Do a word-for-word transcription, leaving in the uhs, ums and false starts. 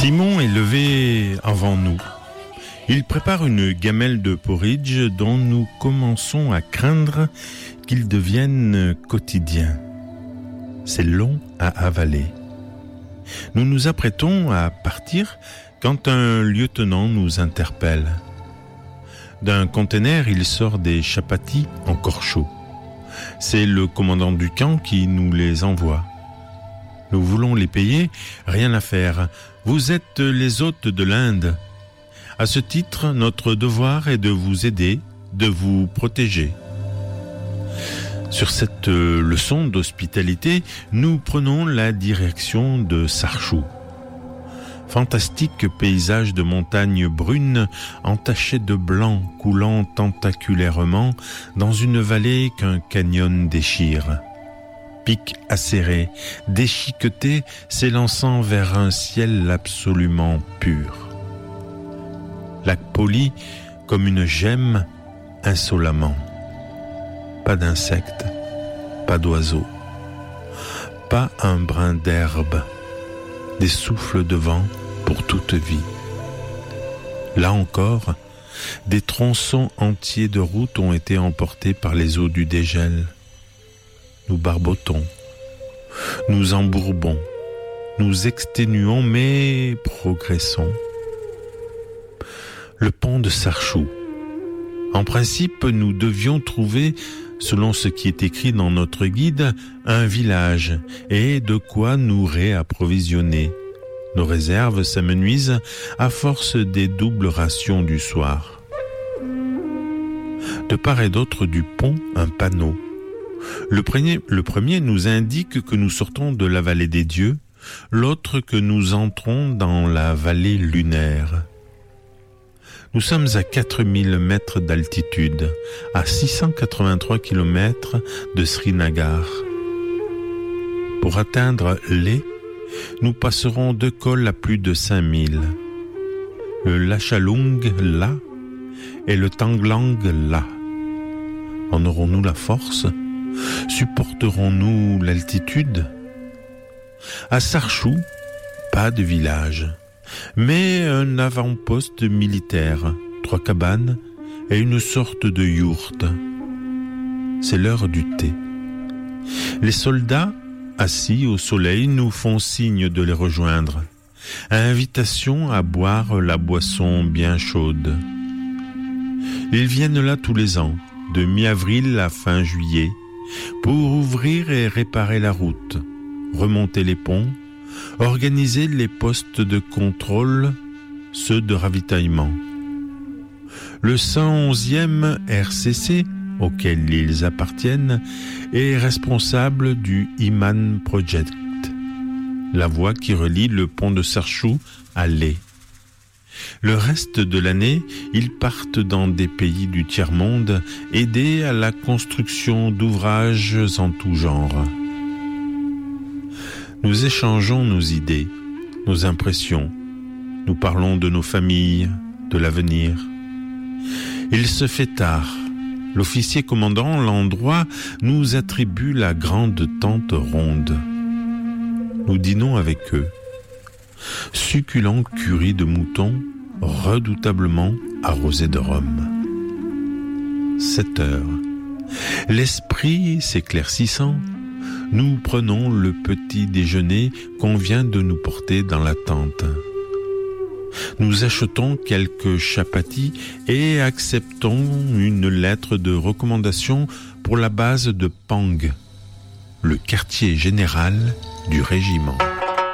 Simon est levé avant nous. Il prépare une gamelle de porridge dont nous commençons à craindre qu'il devienne quotidien. C'est long à avaler. Nous nous apprêtons à partir quand un lieutenant nous interpelle. D'un conteneur, il sort des chapatis encore chauds. C'est le commandant du camp qui nous les envoie. Nous voulons les payer, rien à faire. Vous êtes les hôtes de l'Inde. À ce titre, notre devoir est de vous aider, de vous protéger. Sur cette leçon d'hospitalité, nous prenons la direction de Sarchou. Fantastique paysage de montagnes brunes entachées de blanc coulant tentaculairement dans une vallée qu'un canyon déchire. Pic acéré, déchiqueté, s'élançant vers un ciel absolument pur. Lac poli comme une gemme insolemment. Pas d'insectes, pas d'oiseaux, pas un brin d'herbe, des souffles de vent pour toute vie. Là encore, des tronçons entiers de routes ont été emportés par les eaux du dégel. Nous barbotons, nous embourbons, nous exténuons, mais progressons. Le pont de Sarchou. En principe, nous devions trouver, selon ce qui est écrit dans notre guide, un village et de quoi nous réapprovisionner. Nos réserves s'amenuisent à force des doubles rations du soir. De part et d'autre du pont, un panneau. Le premier, le premier nous indique que nous sortons de la vallée des dieux, l'autre que nous entrons dans la vallée lunaire. Nous sommes à quatre mille mètres d'altitude, à six cent quatre-vingt-trois kilomètres de Srinagar. Pour atteindre Leh, nous passerons deux cols à plus de cinq mille. Le Lachalung là et le Tanglang là. En aurons-nous la force ? Supporterons-nous l'altitude ? À Sarchou, pas de village, mais un avant-poste militaire, trois cabanes et une sorte de yourte. C'est l'heure du thé. Les soldats, assis au soleil, nous font signe de les rejoindre. Invitation à boire la boisson bien chaude. Ils viennent là tous les ans, de mi-avril à fin juillet, pour ouvrir et réparer la route, remonter les ponts, organiser les postes de contrôle, ceux de ravitaillement. Le cent onzième R C C, auquel ils appartiennent, est responsable du Iman Project, la voie qui relie le pont de Sarchou à Leh. Le reste de l'année, ils partent dans des pays du tiers-monde, aider à la construction d'ouvrages en tout genre. Nous échangeons nos idées, nos impressions. Nous parlons de nos familles, de l'avenir. Il se fait tard. L'officier commandant l'endroit nous attribue la grande tente ronde. Nous dînons avec eux. Succulent curry de mouton, redoutablement arrosé de rhum. Sept heures. L'esprit s'éclaircissant, nous prenons le petit déjeuner qu'on vient de nous porter dans la tente. Nous achetons quelques chapatis et acceptons une lettre de recommandation pour la base de Pang, le quartier général du régiment.